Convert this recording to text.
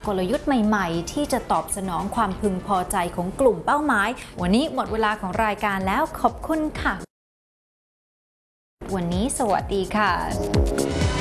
กลยุทธ์ใหม่ๆที่จะตอบสนองความพึงพอใจของกลุ่มเป้าหมายวันนี้หมดเวลาของรายการแล้วขอบคุณค่ะวันนี้สวัสดีค่ะ